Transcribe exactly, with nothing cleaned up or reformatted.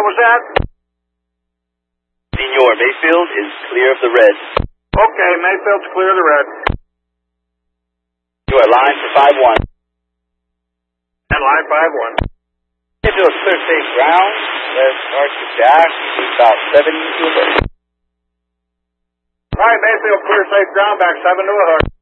was that? Senor, Mayfield is clear of the red. Okay, Mayfield's clear of the red. You are line for five one. And line five one. Mayfield clear safe ground. Let's start to dash. About seven to a hook. All right, Mayfield clear safe ground, back seven to a hook.